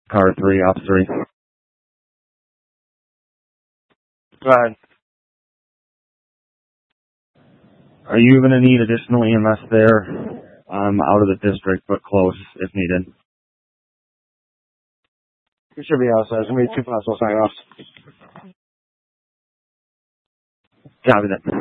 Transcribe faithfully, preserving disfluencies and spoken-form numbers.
Car three, off three. Go ahead. Are you going to need additional E M S there? I'm out of the district, but close if needed. You should be outside. There's going to be two possible sign-offs. Copy that.